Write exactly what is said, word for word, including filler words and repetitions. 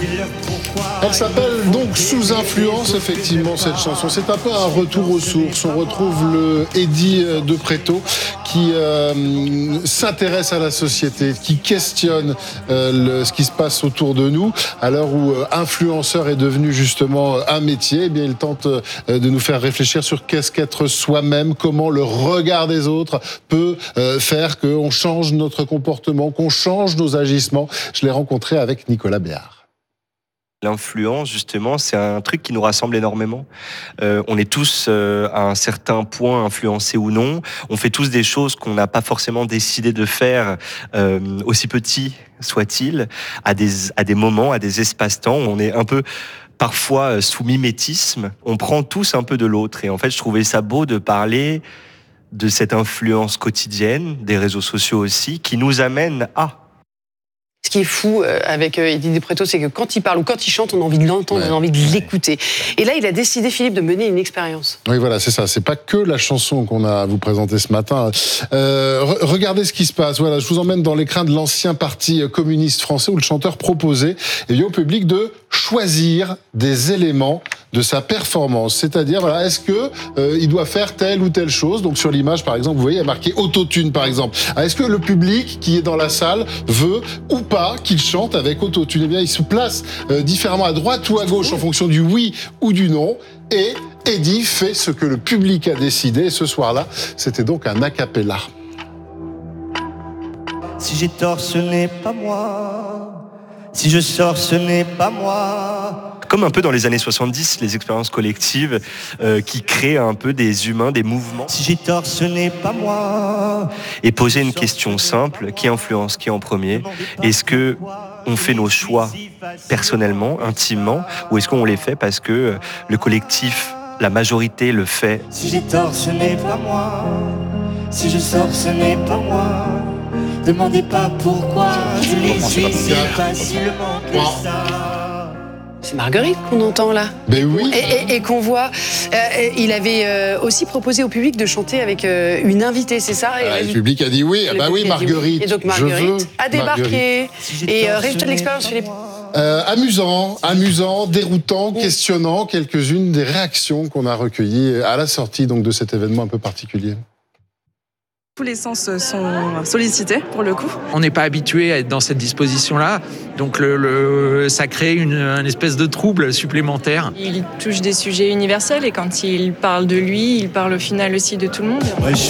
Elle s'appelle donc Sous influence, effectivement, cette chanson. C'est un peu un retour aux sources. On retrouve le Eddy de Pretto qui euh, s'intéresse à la société, qui questionne euh, le, ce qui se passe autour de nous. À l'heure où euh, influenceur est devenu justement un métier, eh bien, il tente euh, de nous faire réfléchir sur qu'est-ce qu'être soi-même, comment le regard des autres peut euh, faire qu'on change notre comportement, qu'on change nos agissements. Je l'ai rencontré avec Nicolas Béard. L'influence, justement, c'est un truc qui nous rassemble énormément. Euh, on est tous euh, à un certain point influencés ou non. On fait tous des choses qu'on n'a pas forcément décidé de faire, euh, aussi petits soit-il, à des, à des moments, à des espaces-temps où on est un peu parfois sous mimétisme. On prend tous un peu de l'autre. Et en fait, je trouvais ça beau de parler de cette influence quotidienne, des réseaux sociaux aussi, qui nous amène à... Ce qui est fou avec Eddy de Pretto, c'est que quand il parle ou quand il chante, on a envie de l'entendre, ouais. on a envie de l'écouter. Et là, il a décidé, Philippe, de mener une expérience. Oui, voilà, c'est ça. C'est pas que la chanson qu'on a à vous présenter ce matin. Euh, re- regardez ce qui se passe. Voilà, je vous emmène dans l'écrin de l'ancien parti communiste français où le chanteur proposait eh bien, au public de choisir des éléments de sa performance. C'est-à-dire, voilà, est-ce que euh, il doit faire telle ou telle chose? Donc sur l'image, par exemple, vous voyez, il y a marqué autotune, par exemple. Ah, est-ce que le public qui est dans la salle veut ou pas qu'il chante avec autotune? Eh bien, il se place euh, différemment à droite ou à gauche en fonction du oui ou du non. Et Eddy fait ce que le public a décidé. Et ce soir-là, c'était donc un a cappella. Si j'ai tort, ce n'est pas moi. Si je sors, ce n'est pas moi. Comme un peu dans les années soixante-dix, les expériences collectives euh, qui créent un peu des humains, des mouvements. Si j'ai tort, ce n'est pas moi. Et poser une question simple, qui influence qui en premier? Est-ce que on fait nos choix personnellement, intimement, ou est-ce qu'on les fait parce que le collectif, la majorité le fait? Si j'ai tort, ce n'est pas moi. Si je sors, ce n'est pas moi. Demandez pas pourquoi. Je les suis si facilement que ça. C'est Marguerite qu'on entend là. Ben oui. Et, et, et qu'on voit. Euh, il avait euh, aussi proposé au public de chanter avec euh, une invitée, c'est ça? Ah, le public a dit oui. Ah bah oui, Marguerite. Et donc Marguerite a débarqué. Marguerite. Et euh, résultat de l'expérience, Philippe. Euh, amusant, amusant, déroutant, questionnant. Quelques-unes des réactions qu'on a recueillies à la sortie donc de cet événement un peu particulier. Tous les sens sont sollicités, pour le coup. On n'est pas habitué à être dans cette disposition-là, donc le, le, ça crée une, une espèce de trouble supplémentaire. Il touche des sujets universels et quand il parle de lui, il parle au final aussi de tout le monde. Ouais,